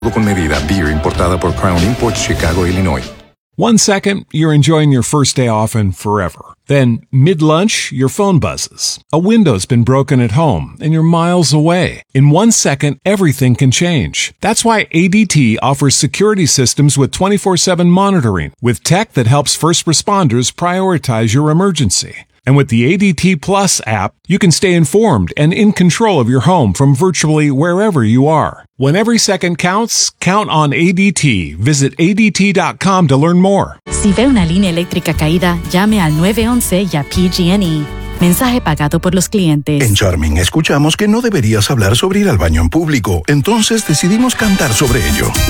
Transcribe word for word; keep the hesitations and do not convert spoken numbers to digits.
Con medida, beer importada por Crown Imports, Chicago, Illinois. One second, you're enjoying your first day off and forever. Then, mid-lunch, your phone buzzes. A window's been broken at home, and you're miles away. In one second, everything can change. That's why A D T offers security systems with twenty-four seven monitoring, with tech that helps first responders prioritize your emergency. And with the A D T Plus app, you can stay informed and in control of your home from virtually wherever you are. When every second counts, count on A D T. Visit A D T dot com to learn more. Si ve una línea eléctrica caída, llame al nueve once y a P G and E. Mensaje pagado por los clientes. En Charming escuchamos que no deberías hablar sobre ir al baño en público, entonces decidimos cantar sobre ello.